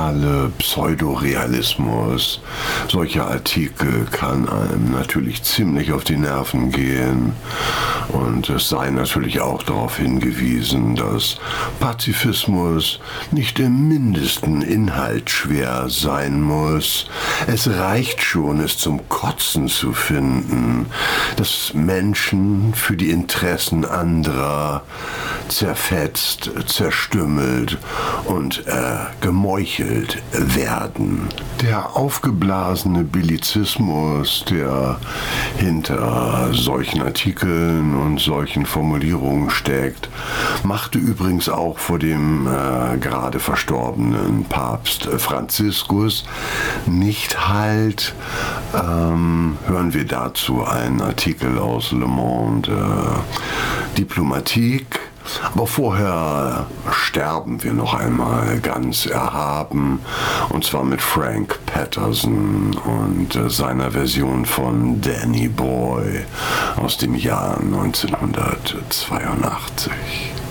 totale Pseudorealismus. Solcher Artikel kann einem natürlich ziemlich auf die Nerven gehen. Und es sei natürlich auch darauf hingewiesen, dass Pazifismus nicht im mindesten inhaltsschwer sein muss. Es reicht schon, es zum Kotzen zu finden, dass Menschen für die Interessen anderer zerfetzt, zerstümmelt und gemeuchelt werden. Der aufgeblasene Bellizismus, der hinter solchen Artikeln und solchen Formulierungen steckt, machte übrigens auch vor dem gerade verstorbenen Papst Franziskus nicht Halt. Hören wir dazu einen Artikel aus Le Monde Diplomatique. Aber vorher sterben wir noch einmal ganz erhaben, und zwar mit Frank Patterson und seiner Version von Danny Boy aus dem Jahr 1982.